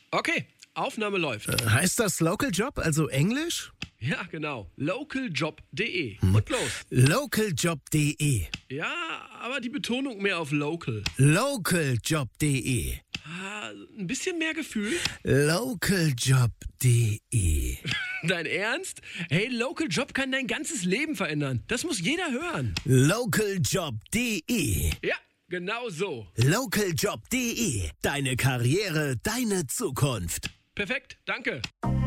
Okay, Aufnahme läuft. Heißt das Local Job, also Englisch? Ja, genau. Localjob.de. Und los. Localjob.de. Ja, aber die Betonung mehr auf local. Localjob.de. Ein bisschen mehr Gefühl. Localjob.de. Dein Ernst? Hey, Local Job kann dein ganzes Leben verändern. Das muss jeder hören. Localjob.de. Ja, genau so. Localjob.de. Deine Karriere, deine Zukunft. Perfekt, danke.